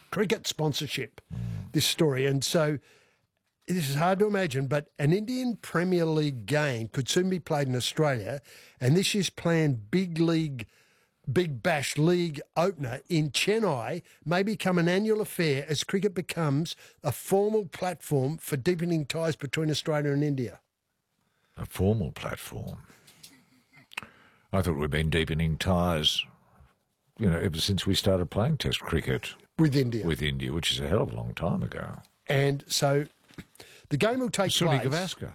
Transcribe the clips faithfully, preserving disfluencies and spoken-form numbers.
cricket sponsorship, this story. And so this is hard to imagine, but an Indian Premier League game could soon be played in Australia, and this year's planned big league, Big Bash League opener in Chennai may become an annual affair as cricket becomes a formal platform for deepening ties between Australia and India. A formal platform? I thought we'd been deepening ties, you know, ever since we started playing Test cricket. With India. With India, which is a hell of a long time ago. And so the game will take Sunny place... Gavaskar.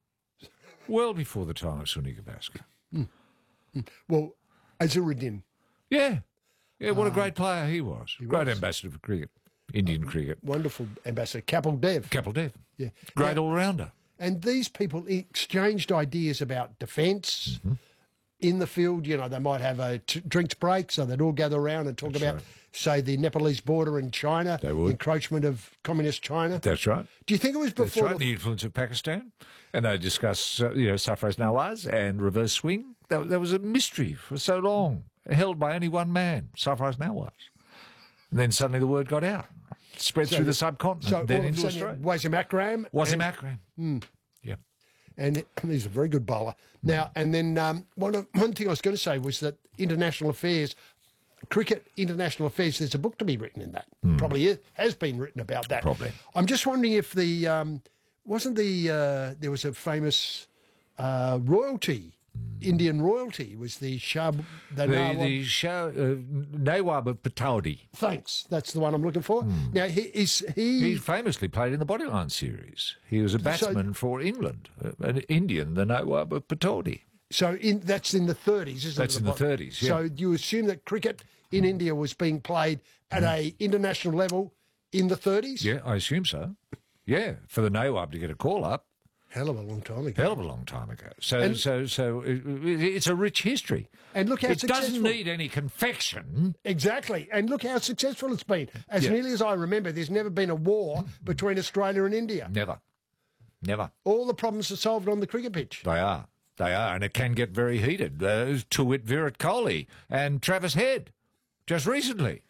Well before the time of Sunny Gavaskar. Mm. Mm. Well, Azharuddin. Yeah. Yeah, what um, a great player he was. He great was. ambassador for cricket, Indian uh, cricket. Wonderful ambassador. Kapil Dev. Kapil Dev. Yeah. Great now, all-rounder. And these people exchanged ideas about defence mm-hmm. in the field. You know, they might have a t- drinks break, so they'd all gather around and talk That's about, right. say, the Nepalese border in China, They would. encroachment of communist China. That's right. Do you think it was before... That's right, the influence of Pakistan. And they discuss, uh, you know, Sarfraz Nawaz and reverse swing. That, that was a mystery for so long, held by only one man, Sarfraz Nawaz. And then suddenly the word got out, spread so, through the subcontinent, so then all into of a sudden, Australia. Wasim Akram. Wasim Akram. Mm. Yeah. And he's a very good bowler. Now, and then um, one, of, one thing I was going to say was that international affairs, cricket international affairs, there's a book to be written in that. Mm. Probably is, has been written about that. Probably. I'm just wondering if the, um, wasn't the, uh, there was a famous uh, royalty, mm. Indian royalty, was the Shah, the, the, Nawab. the Shah, uh, Nawab of Pataudi. Thanks, that's the one I'm looking for. Mm. Now, he, is he... He famously played in the Bodyline series. He was a batsman so, for England, an Indian, the Nawab of Pataudi. So in, that's in the thirties, isn't that's it? That's in the thirties, yeah. So you assume that cricket in India was being played at mm. a international level in the thirties? Yeah, I assume so. Yeah, for the Nawab to get a call up. Hell of a long time ago. Hell of a long time ago. So, and, so, so it, it's a rich history. And look how it successful. doesn't need any confection. Exactly. And look how successful it's been. As yeah. nearly as I remember, there's never been a war between Australia and India. Never. Never. All the problems are solved on the cricket pitch. They are. They are, and it can get very heated. Uh, to wit, Virat Kohli and Travis Head, just recently.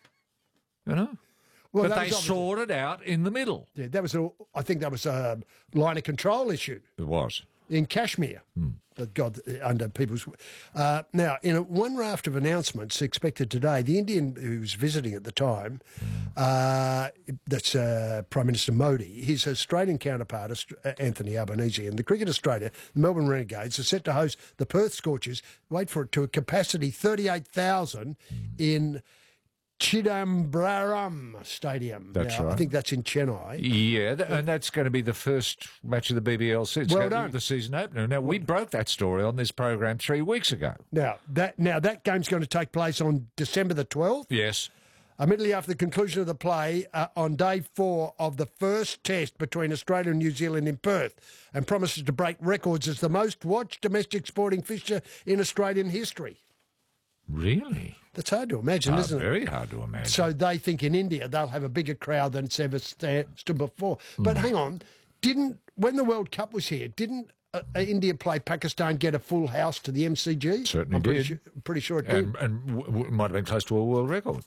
You know? Well, but they sorted out in the middle. Yeah, that was a, I think that was a line of control issue. It was. In Kashmir. Hmm. But God, under people's... Uh, now, in a, one raft of announcements expected today, the Indian who was visiting at the time, uh, that's uh, Prime Minister Modi, his Australian counterpart, Anthony Albanese, and the Cricket Australia, the Melbourne Renegades, are set to host the Perth Scorchers, wait for it, to a capacity thirty-eight thousand in Chidambaram Stadium. That's now, right. I think that's in Chennai. Yeah, th- and that's going to be the first match of the B B L season. Well done. The season opener. Now, we broke that story on this program three weeks ago. Now, that now that game's going to take place on December the twelfth. Yes. Immediately after the conclusion of the play uh, on day four of the first test between Australia and New Zealand in Perth, and promises to break records as the most watched domestic sporting fixture in Australian history. Really? That's hard to imagine, uh, isn't it? Very hard to imagine. So they think in India they'll have a bigger crowd than it's ever sta- stood before. But mm. hang on, didn't when the World Cup was here, didn't uh, India play Pakistan get a full house to the M C G? Certainly I'm pretty did. Sure, pretty sure it and, did. And w- w- might have been close to a world record.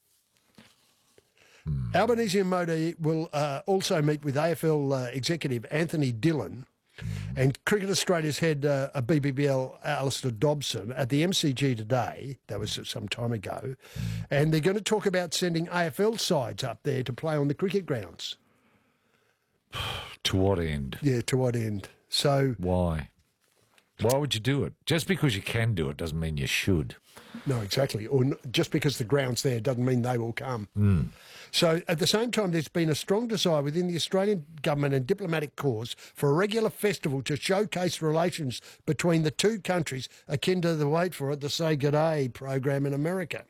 Hmm. Albanese and Modi will uh, also meet with A F L uh, executive Anthony Dillon and Cricket Australia's head, uh, a B B B L, Alistair Dobson, at the M C G today. That was some time ago. And they're going to talk about sending A F L sides up there to play on the cricket grounds. To what end? Yeah, to what end? So why? Why would you do it? Just because you can do it doesn't mean you should. No, exactly. Or n- just because the ground's there doesn't mean they will come. Mm. So at the same time, there's been a strong desire within the Australian government and diplomatic corps for a regular festival to showcase relations between the two countries, akin to the, wait for it, the Say G'day program in America.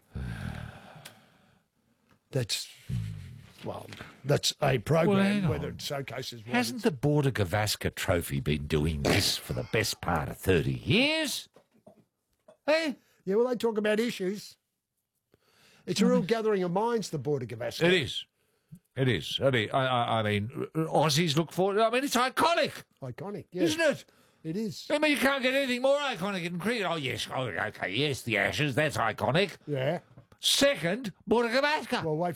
That's... Well, that's a program, well, whether it showcases... Hasn't the Border Gavaskar Trophy been doing this for the best part of thirty years? Hey? Yeah, well, they talk about issues. It's a real gathering of minds, the Border Gavaskar. It is. It is. I mean, I, I, I mean, Aussies look for it. I mean, it's iconic. Iconic, yeah. Isn't it? It is. I mean, you can't get anything more iconic in cricket. Oh, yes. Oh, okay, yes, the Ashes, that's iconic. Yeah. Second, Border Gavaskar. Well, wait